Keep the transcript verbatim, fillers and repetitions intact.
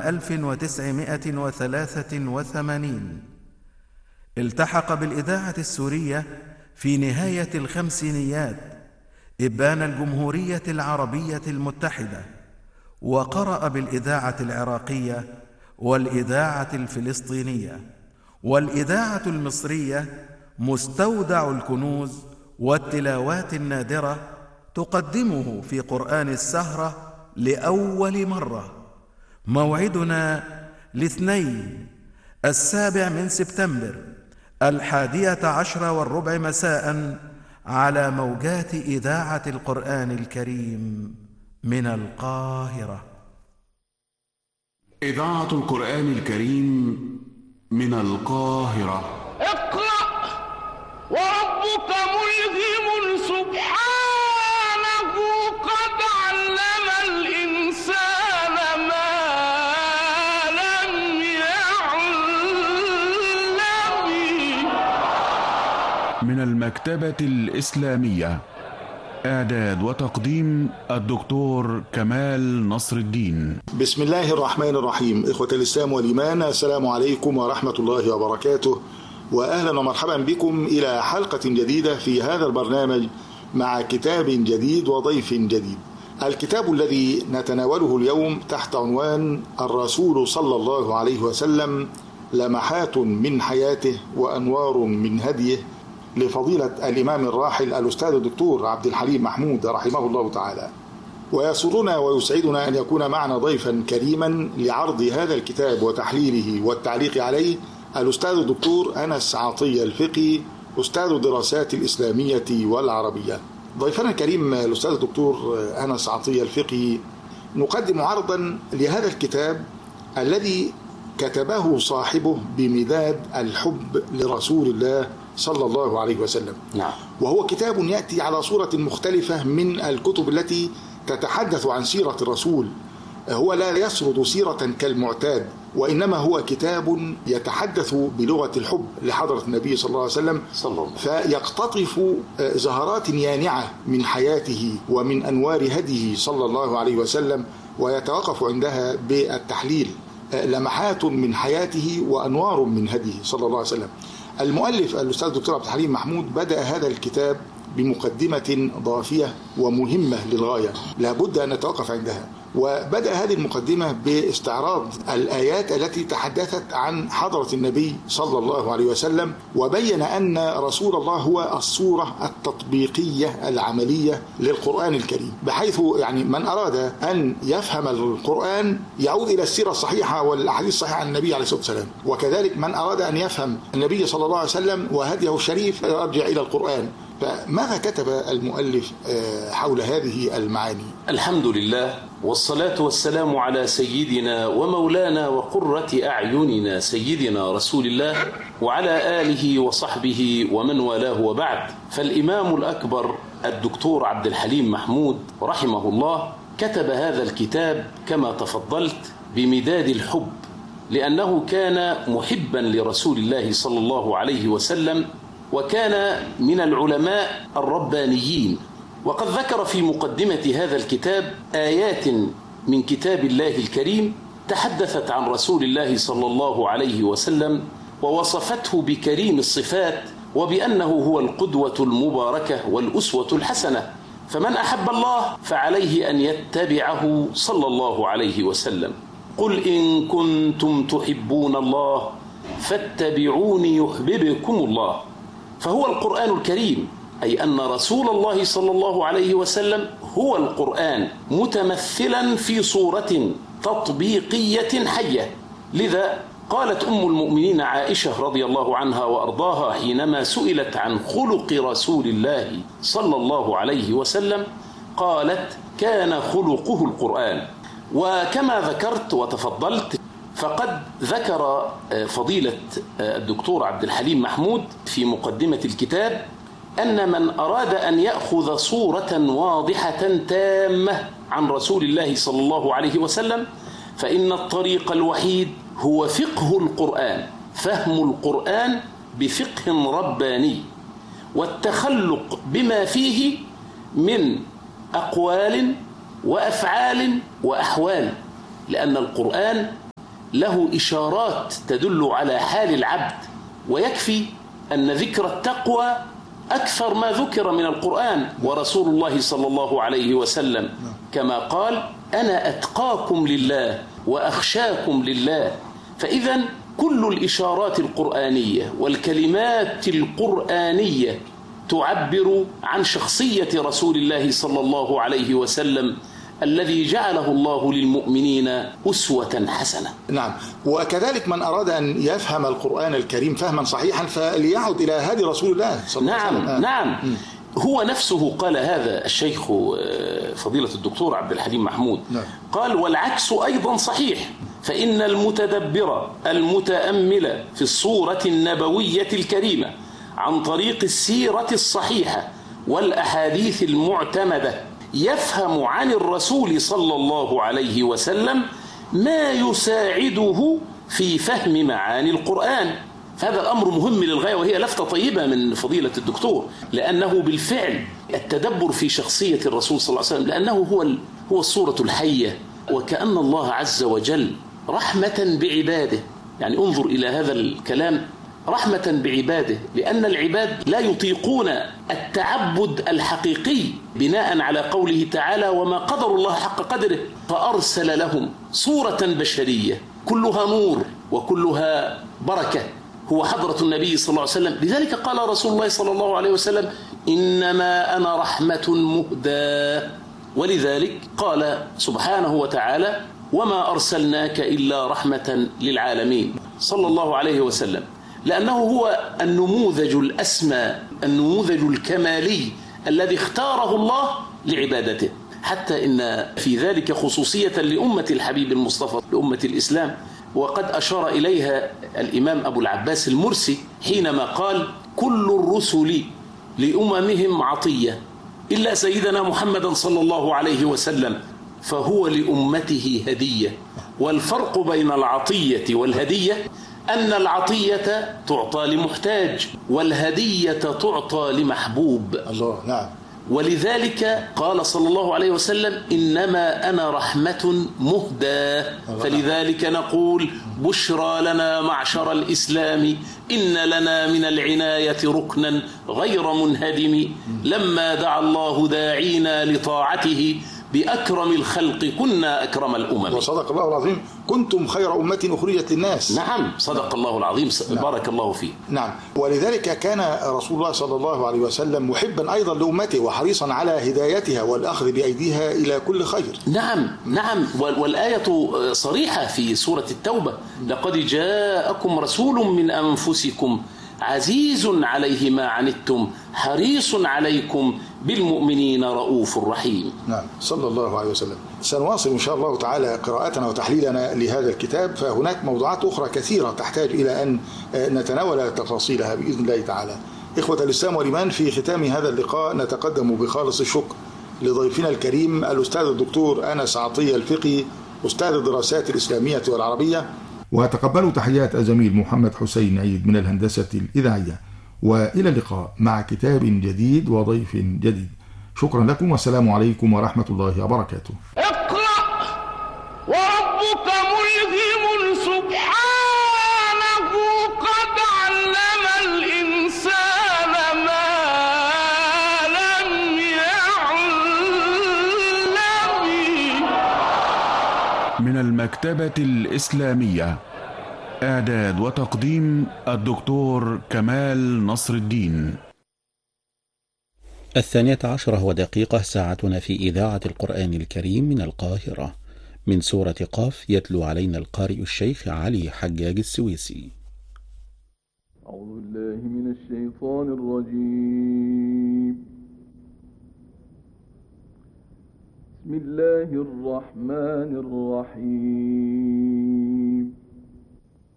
ألف وتسعمائة وثلاثة وثمانين. التحق بالإذاعة السورية في نهاية الخمسينيات إبان الجمهورية العربية المتحدة، وقرأ بالإذاعة العراقية والإذاعة الفلسطينية والإذاعة المصرية مستودع الكنوز والتلاوات النادرة تقدمه في قرآن السهرة لأول مرة. موعدنا الاثنين السابع من سبتمبر الحادية عشر والربع مساء على موجات إذاعة القرآن الكريم من القاهرة. إذاعة القرآن الكريم من القاهرة. اقرأ وربك ملهم سبحانه قد علم الإنسان ما لم يعلم. من المكتبة الإسلامية، إعداد وتقديم الدكتور كمال نصر الدين. بسم الله الرحمن الرحيم. إخوة الإسلام والإيمان، السلام عليكم ورحمة الله وبركاته، وأهلا ومرحبا بكم إلى حلقة جديدة في هذا البرنامج مع كتاب جديد وضيف جديد. الكتاب الذي نتناوله اليوم تحت عنوان الرسول صلى الله عليه وسلم، لمحات من حياته وأنوار من هديه، لفضيلة الإمام الراحل الأستاذ الدكتور عبد الحليم محمود رحمه الله تعالى. ويسرنا ويسعدنا أن يكون معنا ضيفا كريما لعرض هذا الكتاب وتحليله والتعليق عليه الأستاذ الدكتور أنس عطية الفقي، أستاذ الدراسات الإسلامية والعربية. ضيفنا الكريم الأستاذ الدكتور أنس عطية الفقي نقدم عرضا لهذا الكتاب الذي كتبه صاحبه بمداد الحب لرسول الله صلى الله عليه وسلم. نعم. وهو كتاب يأتي على صورة مختلفة من الكتب التي تتحدث عن سيرة الرسول. هو لا يسرد سيرة كالمعتاد، وإنما هو كتاب يتحدث بلغة الحب لحضرة النبي صلى الله عليه وسلم، فيقتطف زهرات يانعة من حياته ومن أنوار هديه صلى الله عليه وسلم، ويتوقف عندها بالتحليل. لمحات من حياته وأنوار من هديه صلى الله عليه وسلم. المؤلف الأستاذ الدكتور عبد الحليم محمود بدأ هذا الكتاب بمقدمة ضافية ومهمة للغاية لابد أن نتوقف عندها، وبدأ هذه المقدمة باستعراض الآيات التي تحدثت عن حضرة النبي صلى الله عليه وسلم، وبين أن رسول الله هو الصورة التطبيقية العملية للقرآن الكريم، بحيث يعني من أراد أن يفهم القرآن يعود إلى السيرة الصحيحة والأحاديث الصحيحة عن النبي عليه الصلاة والسلام، وكذلك من أراد أن يفهم النبي صلى الله عليه وسلم وهديه الشريف يرجع إلى القرآن. فماذا كتب المؤلف حول هذه المعاني؟ الحمد لله، والصلاة والسلام على سيدنا ومولانا وقرة أعيننا سيدنا رسول الله وعلى آله وصحبه ومن والاه، وبعد. فالإمام الأكبر الدكتور عبد الحليم محمود رحمه الله كتب هذا الكتاب كما تفضلت بمداد الحب، لأنه كان محبا لرسول الله صلى الله عليه وسلم، وكان من العلماء الربانيين. وقد ذكر في مقدمة هذا الكتاب آيات من كتاب الله الكريم تحدثت عن رسول الله صلى الله عليه وسلم، ووصفته بكريم الصفات، وبأنه هو القدوة المباركة والأسوة الحسنة. فمن أحب الله فعليه أن يتبعه صلى الله عليه وسلم. قل إن كنتم تحبون الله فاتبعوني يحببكم الله. فهو القرآن الكريم، أي أن رسول الله صلى الله عليه وسلم هو القرآن متمثلا في صورة تطبيقية حية. لذا قالت أم المؤمنين عائشة رضي الله عنها وأرضاها حينما سئلت عن خلق رسول الله صلى الله عليه وسلم قالت: كان خلقه القرآن. وكما ذكرت وتفضلت، فقد ذكر فضيلة الدكتور عبد الحليم محمود في مقدمة الكتاب أن من أراد أن يأخذ صورة واضحة تامة عن رسول الله صلى الله عليه وسلم فإن الطريق الوحيد هو فقه القرآن، فهم القرآن بفقه رباني، والتخلق بما فيه من أقوال وأفعال وأحوال، لأن القرآن له إشارات تدل على حال العبد، ويكفي أن ذكر التقوى أكثر ما ذكر من القرآن، ورسول الله صلى الله عليه وسلم كما قال: أنا أتقاكم لله وأخشاكم لله. فإذا كل الإشارات القرآنية والكلمات القرآنية تعبر عن شخصية رسول الله صلى الله عليه وسلم الذي جعله الله للمؤمنين أسوة حسنة. نعم، وكذلك من أراد أن يفهم القرآن الكريم فهما صحيحا فليعد إلى هدي رسول الله صلى الله عليه وسلم. نعم نعم م. هو نفسه قال هذا الشيخ فضيلة الدكتور عبد الحليم محمود، نعم. قال: والعكس أيضا صحيح، فإن المتدبر المتأمل في الصورة النبوية الكريمة عن طريق السيرة الصحيحة والأحاديث المعتمدة يفهم عن الرسول صلى الله عليه وسلم ما يساعده في فهم معاني القرآن. فهذا الأمر مهم للغاية، وهي لفتة طيبة من فضيلة الدكتور، لأنه بالفعل التدبر في شخصية الرسول صلى الله عليه وسلم، لأنه هو هو الصورة الحية، وكأن الله عز وجل رحمة بعباده. يعني انظر إلى هذا الكلام، رحمة بعباده، لأن العباد لا يطيقون التعبد الحقيقي بناء على قوله تعالى: وما قدر الله حق قدره، فأرسل لهم صورة بشرية كلها نور وكلها بركة، هو حضرة النبي صلى الله عليه وسلم. لذلك قال رسول الله صلى الله عليه وسلم: إنما أنا رحمة مهداة. ولذلك قال سبحانه وتعالى: وما أرسلناك إلا رحمة للعالمين، صلى الله عليه وسلم، لأنه هو النموذج الأسمى، النموذج الكمالي الذي اختاره الله لعبادته، حتى إن في ذلك خصوصية لأمة الحبيب المصطفى، لأمة الإسلام. وقد أشار إليها الإمام أبو العباس المرسي حينما قال: كل الرسل لأممهم عطية إلا سيدنا محمدا صلى الله عليه وسلم، فهو لأمته هدية. والفرق بين العطية والهدية أن العطية تعطى لمحتاج، والهدية تعطى لمحبوب. الله، نعم. ولذلك قال صلى الله عليه وسلم: إنما أنا رحمة مهداة. فلذلك نقول: بشرى لنا معشر الإسلام، إن لنا من العناية ركنا غير منهدم، لما دعا الله داعينا لطاعته بأكرم الخلق كنا أكرم الأمم. وصدق الله العظيم: كنتم خير أمة أخرجت للناس. نعم، صدق الله العظيم، بارك الله فيه. نعم، ولذلك كان رسول الله صلى الله عليه وسلم محبا أيضا لأمته وحريصا على هدايتها والأخذ بأيديها إلى كل خير. نعم نعم، والآية صريحة في سورة التوبة: لقد جاءكم رسول من أنفسكم عزيز عليه ما عنتم حريص عليكم بالمؤمنين رؤوف رحيم. نعم، صلى الله عليه وسلم. سنواصل إن شاء الله تعالى قراءتنا وتحليلنا لهذا الكتاب، فهناك موضوعات أخرى كثيرة تحتاج إلى أن نتناول تفاصيلها بإذن الله تعالى. إخوة الإسلام والإيمان، في ختام هذا اللقاء نتقدم بخالص الشكر لضيفنا الكريم الأستاذ الدكتور أنس عطية الفقي، أستاذ الدراسات الإسلامية والعربية. وتقبلوا تحيات الزميل محمد حسين عيد من الهندسة الإذاعية، وإلى اللقاء مع كتاب جديد وضيف جديد. شكرا لكم، والسلام عليكم ورحمة الله وبركاته. اقرأ وربك ملهم سبحانه قد علم الإنسان ما لم يعلم. من المكتبة الإسلامية، إعداد وتقديم الدكتور كمال نصر الدين. الثانية عشرة ودقيقة، ساعتنا في إذاعة القرآن الكريم من القاهرة. من سورة قاف يتلو علينا القارئ الشيخ علي حجاج السويسي. أعوذ بالله من الشيطان الرجيم. بسم الله الرحمن الرحيم.